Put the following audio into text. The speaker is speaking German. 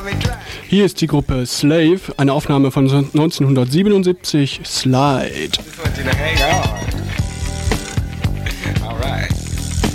Hier ist die Gruppe Slave, eine Aufnahme von 1977, Slide. Hang on.